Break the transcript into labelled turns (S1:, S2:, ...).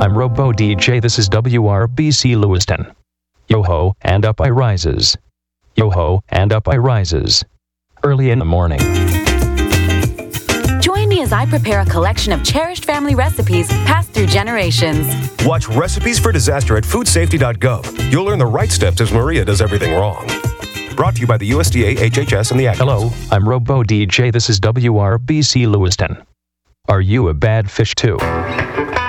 S1: I'm Robo DJ, this is WRBC Lewiston. Yo-ho, and up I rises. Yo-ho, and up I rises. Early in the morning.
S2: Join me as I prepare a collection of cherished family recipes passed through generations.
S3: Watch Recipes for Disaster at foodsafety.gov. You'll learn the right steps as Maria does everything wrong. Brought to you by the USDA, HHS, and the Atkins.
S1: Hello, I'm Robo DJ, this is WRBC Lewiston. Are you a bad fish too?